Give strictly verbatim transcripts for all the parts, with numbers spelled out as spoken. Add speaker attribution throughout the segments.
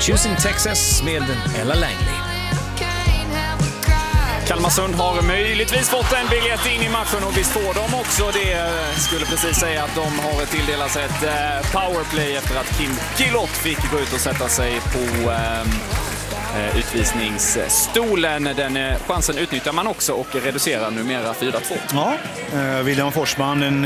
Speaker 1: Choosing Texas med Ella Langley.
Speaker 2: Kalmarsund har möjligtvis fått en biljett in i matchen och visst får de också det. Skulle precis säga att de har tilldelat sig ett powerplay efter att Kim Gillott fick gå ut och sätta sig på eh, utvisningsstolen. Den chansen utnyttjar man också och reducerar numera fyra två.
Speaker 3: Ja, eh, William Forsman, en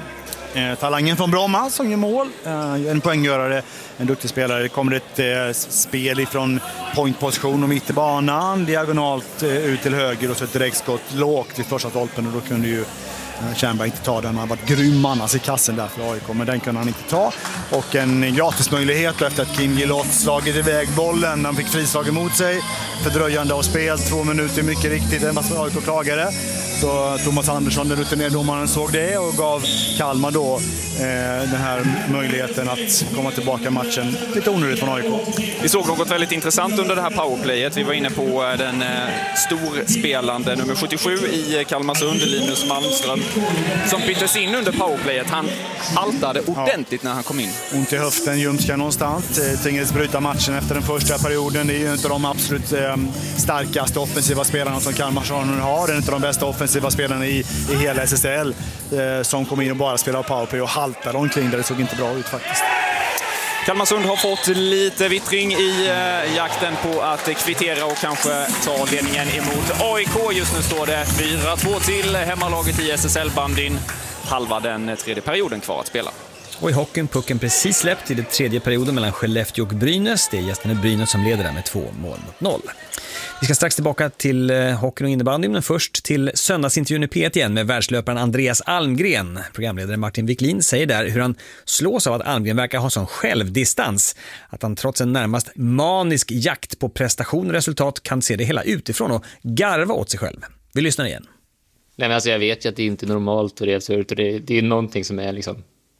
Speaker 3: eh, talangen från Bromma som gör mål. Eh, en poänggörare, en duktig spelare. Det kommer ett eh, spel ifrån pointposition och mitt i banan, diagonalt eh, ut till höger och så ett direktskott lågt i första stolpen och då kunde ju Tjärnberg inte ta den. Han har varit grym annars i kassen där för A I K, men den kunde han inte ta. Och en gratismöjlighet efter att Kim Gillott slagit iväg bollen. Han fick frislag emot sig. Fördröjande av spel, två minuter mycket riktigt. En massa A I K-klagare. Så Thomas Andersson, den rutinerade domaren, såg det och gav Kalmar då eh, den här möjligheten att komma tillbaka i matchen. Lite onödigt från A I K.
Speaker 2: Vi såg något väldigt intressant under det här powerplayet. Vi var inne på den eh, storspelande nummer sjuttiosju i Kalmarsund, Linus Malmström, som byttes in under powerplayet. Han haltade ordentligt ja. när han kom in.
Speaker 3: Ont i höften, ljumskar någonstans. Tvingades bryta matchen efter den första perioden. Det är ju inte de absolut eh, starkaste offensiva spelarna som Kalmarsund har. Det är inte de bästa offensiva spelarna i, i hela S S L eh, som kom in och bara spelade powerplay och haltade omkring där. Det såg inte bra ut faktiskt.
Speaker 2: Kalmarsund har fått lite vittring i eh, jakten på att kvittera och kanske ta ledningen emot A I K. Just nu står det fyra två till hemmalaget i S S L-bandyn. Halva den tredje perioden kvar att spela.
Speaker 1: Och i hockeyn pucken precis släppt i den tredje perioden mellan Skellefteå och Brynäs. Det är gästerna Brynäs som leder där med två mål mot noll. Vi ska strax tillbaka till hockeyn och innebandy, men först till söndagsintervjun i P ett igen med världslöparen Andreas Almgren. Programledare Martin Wiklin säger där hur han slås av att Almgren verkar ha sån självdistans att han trots en närmast manisk jakt på prestation och resultat kan se det hela utifrån och garva åt sig själv. Vi lyssnar igen.
Speaker 4: Nej, men alltså jag vet ju att det inte är normalt och det är absurt och det, det är någonting som är liksom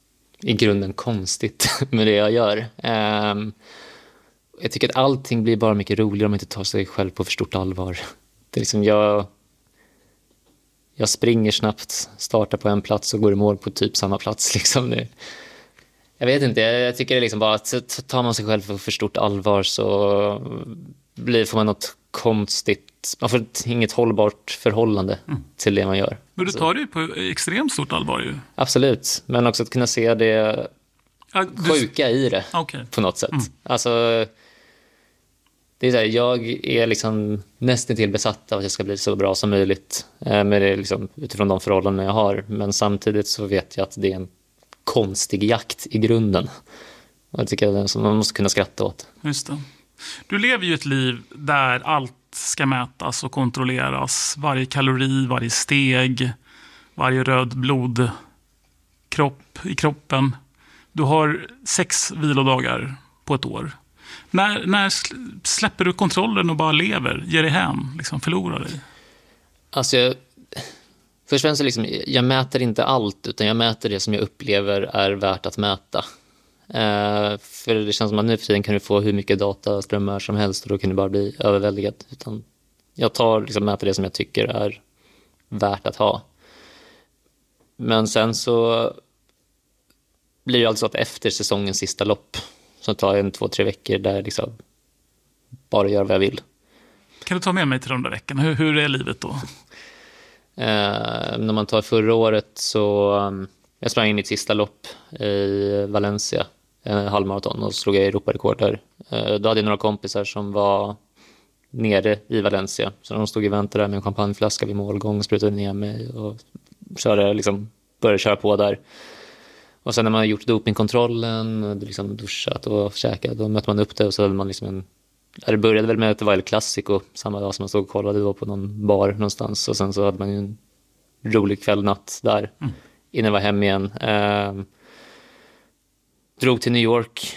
Speaker 4: i grunden konstigt med det jag gör. Um, jag tycker att allting blir bara mycket roligare om man inte tar sig själv på för stort allvar. Det är liksom jag, jag springer snabbt, startar på en plats och går i mål på typ samma plats. Liksom. Det, jag vet inte, jag, jag tycker det är liksom bara att tar man sig själv på för stort allvar så blir, får man något konstigt. Man får inget hållbart förhållande mm. till det man gör.
Speaker 5: Men du tar det på extremt stort allvar ju.
Speaker 4: Absolut, men också att kunna se det ja, du... sjuka i det okay. på något sätt. Mm. Alltså, det är så här, jag är liksom nästan till besatt av att jag ska bli så bra som möjligt med det liksom, utifrån de förhållanden jag har. Men samtidigt så vet jag att det är en konstig jakt i grunden. Och jag tycker att man måste kunna skratta åt.
Speaker 5: Just det. Du lever ju ett liv där allt ska mätas och kontrolleras. Varje kalori, varje steg, varje röd blodkropp i kroppen. Du har sex vilodagar på ett år. När, när släpper du kontrollen och bara lever? Ger dig hem? Liksom förlorar dig?
Speaker 4: Alltså, jag, först och främst så liksom, jag mäter inte allt utan jag mäter det som jag upplever är värt att mäta. Uh, för det känns som att nu för tiden kan du få hur mycket dataströmmar som helst och då kan du bara bli överväldigad. Utan jag tar liksom, mäter det som jag tycker är värt att ha. Men sen så blir det alltså att efter säsongens sista lopp så tar jag en två, tre veckor där jag liksom bara gör vad jag vill.
Speaker 5: Kan du ta med mig till de där veckorna? Hur, hur är livet då?
Speaker 4: Uh, när man tar förra året så um, jag sprang in i ett sista lopp i Valencia, en halvmaraton, och slog jag Europarekord där. Uh, då hade jag några kompisar som var nere i Valencia, så de stod i väntan där med en champagneflaska vid målgång, sprutade ner mig och körde, liksom, började köra på där. Och sen när man har gjort dopingkontrollen, liksom duschat och käkat, då mötte man upp det och så hade man liksom en... Det började väl med att det var El Clasico samma dag som man stod och kollade, det var på någon bar någonstans, och sen så hade man ju en rolig kväll, natt där mm. innan jag var hem igen. Eh, drog till New York